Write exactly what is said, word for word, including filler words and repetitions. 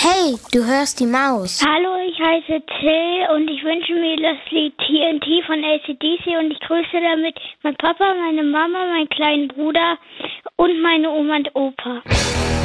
Hey, du hörst die Maus. Hallo, ich heiße Till und ich wünsche mir das Lied T N T von A C D C und ich grüße damit meinen Papa, meine Mama, meinen kleinen Bruder und meine Oma und Opa.